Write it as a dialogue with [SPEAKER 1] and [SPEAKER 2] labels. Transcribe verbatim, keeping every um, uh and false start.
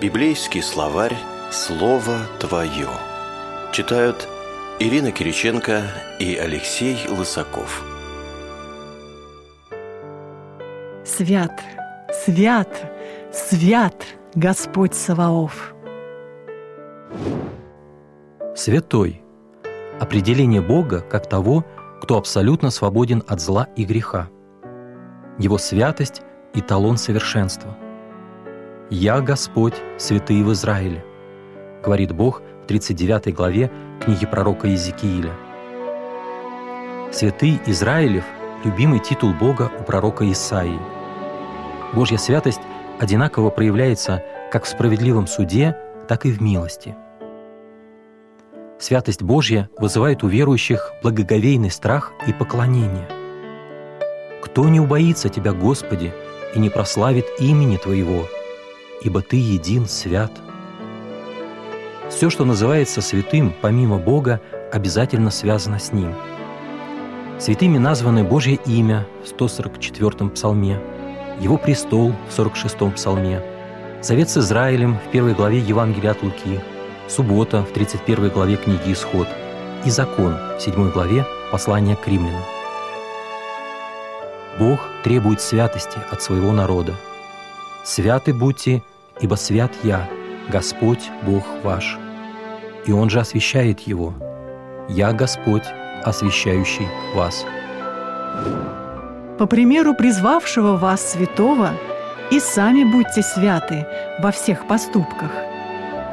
[SPEAKER 1] Библейский словарь «Слово Твое». Читают Ирина Кириченко и Алексей Лысаков.
[SPEAKER 2] Свят, свят, свят Господь Саваоф.
[SPEAKER 3] Святой – определение Бога как того, кто абсолютно свободен от зла и греха. Его святость – эталон совершенства. «Я Господь, святый в Израиле», — говорит Бог в тридцать девятой главе книги пророка Иезекииля. «Святый Израилев» — любимый титул Бога у пророка Исаии. Божья святость одинаково проявляется как в справедливом суде, так и в милости. Святость Божья вызывает у верующих благоговейный страх и поклонение. «Кто не убоится Тебя, Господи, и не прославит имени Твоего? Ибо Ты един свят». Все, что называется святым, помимо Бога, обязательно связано с Ним. Святыми названы Божье имя в сто сорок четвёртом псалме, Его престол в сорок шестом псалме, завет с Израилем в первой главе Евангелия от Луки, суббота в тридцать первой главе книги Исход и закон в седьмой главе послания к римлянам. Бог требует святости от своего народа. «Святы будьте, ибо свят Я, Господь Бог ваш». И Он же освящает его. «Я Господь, освящающий вас».
[SPEAKER 2] По примеру призвавшего вас святого, и сами будьте святы во всех поступках,